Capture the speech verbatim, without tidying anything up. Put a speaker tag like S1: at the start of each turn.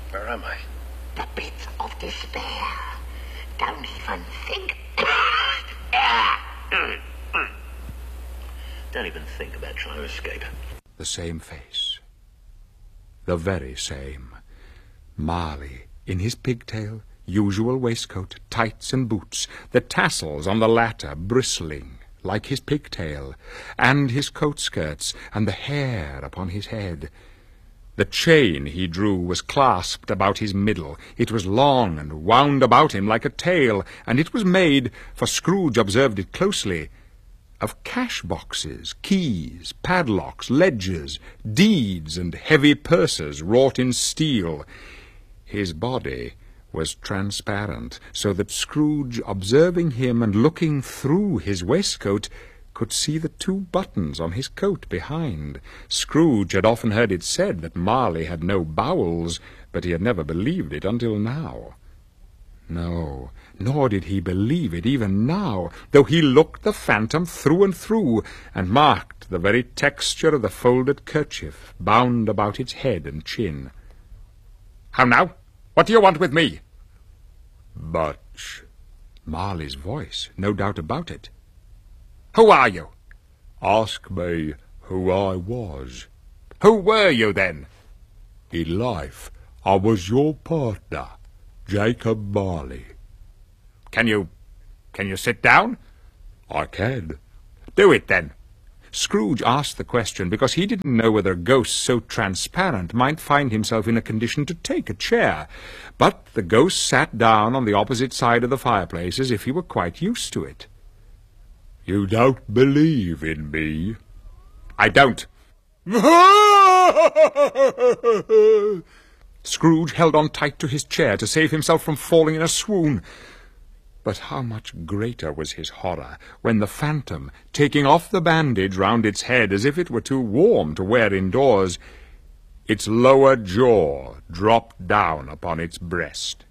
S1: Where am I?
S2: The pit of despair. Don't even think.
S1: Don't even think about trying to escape.
S3: The same face. The very same. Marley, in his pigtail, usual waistcoat, tights and boots, the tassels on the latter bristling like his pigtail, and his coat skirts, and the hair upon his head. The chain he drew was clasped about his middle. It was long and wound about him like a tail, and it was made, for Scrooge observed it closely, of cash-boxes, keys, padlocks, ledgers, deeds, and heavy purses wrought in steel. His body was transparent, so that Scrooge, observing him and looking through his waistcoat, could see the two buttons on his coat behind. Scrooge had often heard it said that Marley had no bowels, but he had never believed it until now. No, nor did he believe it even now, though he looked the phantom through and through, and marked the very texture of the folded kerchief bound about its head and chin. "How now? What do you want with me?" Butch. Marley's voice, no doubt about it. "Who are you?"
S4: "Ask me who I was."
S3: "Who were you, then?"
S4: "In life, I was your partner, Jacob Marley."
S3: Can you... can you sit down?"
S4: "I can."
S3: "Do it, then." Scrooge asked the question because he didn't know whether a ghost so transparent might find himself in a condition to take a chair. But the ghost sat down on the opposite side of the fireplace as if he were quite used to it.
S4: "You don't believe in me?"
S3: "I don't." Scrooge held on tight to his chair to save himself from falling in a swoon. But how much greater was his horror when the phantom, taking off the bandage round its head as if it were too warm to wear indoors, its lower jaw dropped down upon its breast.